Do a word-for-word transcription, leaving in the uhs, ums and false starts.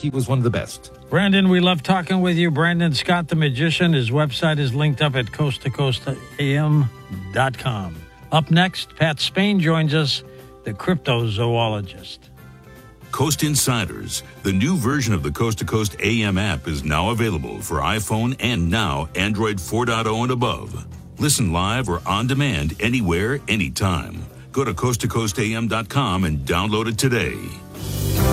he was one of the best. Brandon, we love talking with you. Brandon Scott, the magician. His website is linked up at coast to coast a m dot com. Up next, Pat Spain joins us, the cryptozoologist. Coast Insiders, the new version of the Coast to Coast A M app, is now available for iPhone and now Android four point oh and above. Listen live or on demand anywhere, anytime. Go to coast to coast a m dot com and download it today.